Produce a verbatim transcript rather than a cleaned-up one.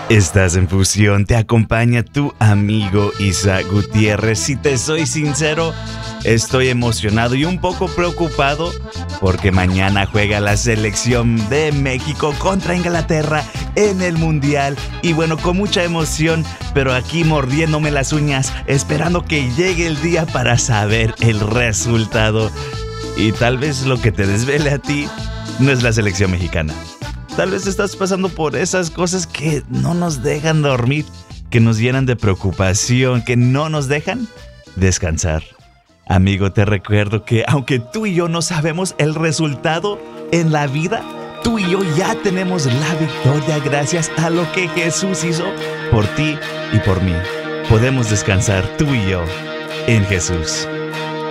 Estás en Fusión, te acompaña tu amigo Isaac Gutiérrez. Si te soy sincero, estoy emocionado y un poco preocupado porque mañana juega la selección de México contra Inglaterra en el Mundial. Y bueno, con mucha emoción, pero aquí mordiéndome las uñas, esperando que llegue el día para saber el resultado. Y tal vez lo que te desvele a ti no es la selección mexicana. Tal vez estás pasando por esas cosas que no nos dejan dormir, que nos llenan de preocupación, que no nos dejan descansar. Amigo, te recuerdo que aunque tú y yo no sabemos el resultado en la vida, tú y yo ya tenemos la victoria gracias a lo que Jesús hizo por ti y por mí. Podemos descansar tú y yo en Jesús.